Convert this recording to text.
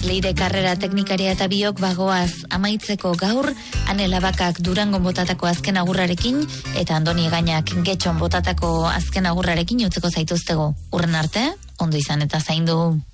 Leire Karrera teknikaria eta biok bagoaz amaitzeko gaur, Ane Labakak Durangon botatako azken agurrarekin eta Andoni Gainak Getxon botatako azken agurrarekin utzeko zaituztego. Urren arte, ondo izan eta zaindu.